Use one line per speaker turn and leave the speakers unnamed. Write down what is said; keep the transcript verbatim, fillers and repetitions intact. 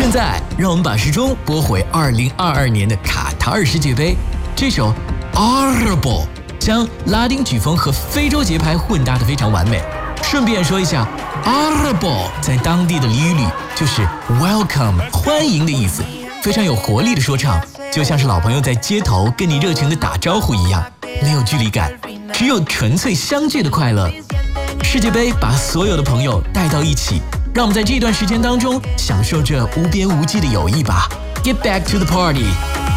现在，让我们把时钟拨回二零二二年的卡塔尔世界杯。这首 Arabo 将拉丁曲风和非洲节拍混搭得非常完美。顺便说一下 ，Arabo 在当地的俚语里就是 Welcome 欢迎的意思，非常有活力的说唱，就像是老朋友在街头跟你热情的打招呼一样，没有距离感，只有纯粹相聚的快乐。世界杯把所有的朋友带到一起，让我们在这段时间当中享受着无边无际的友谊吧。Get back to the party!